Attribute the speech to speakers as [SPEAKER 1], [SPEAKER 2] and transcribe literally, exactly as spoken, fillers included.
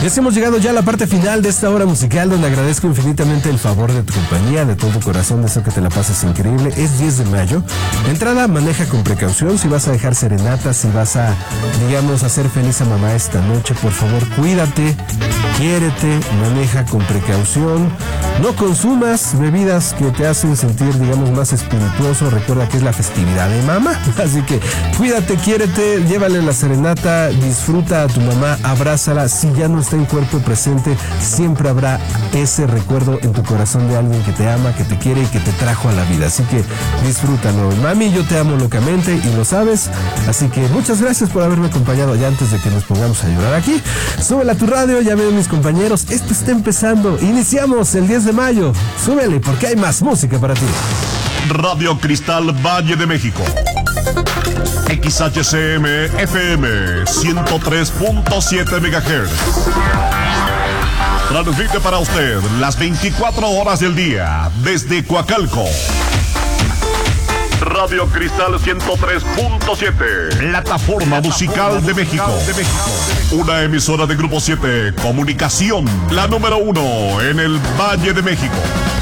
[SPEAKER 1] Y así hemos llegado ya a la parte final de esta hora musical, donde agradezco infinitamente el favor de tu compañía, de todo corazón, deseo que te la pases increíble. Es diez de mayo. De entrada, maneja con precaución. Si vas a dejar serenata, si vas a, digamos, hacer feliz a mamá esta noche, por favor, cuídate, quiérete, maneja con precaución. No consumas bebidas que te hacen sentir, digamos, más espirituoso. Recuerda que es la festividad de mamá. Así que cuídate, quiérete, llévale la serenata, disfruta a tu mamá, abrázala. Si ya no está en cuerpo presente, siempre habrá ese recuerdo en tu corazón de alguien que te ama, que te quiere y que te trajo a la vida. Así que disfrútalo. Mami, yo te amo locamente y lo sabes. Así que muchas gracias por haberme acompañado ya antes de que nos pongamos a llorar aquí. Súbela a tu radio, ya veo mis compañeros. Esto está empezando. Iniciamos el diez de mayo. Súbele porque hay más música para ti.
[SPEAKER 2] Radio Cristal Valle de México. X H C M F M ciento tres punto siete megahertz. Transmite para usted las veinticuatro horas del día desde Coacalco. Radio Cristal ciento tres punto siete, plataforma musical de México. Una emisora de Grupo siete Comunicación, la número uno en el Valle de México.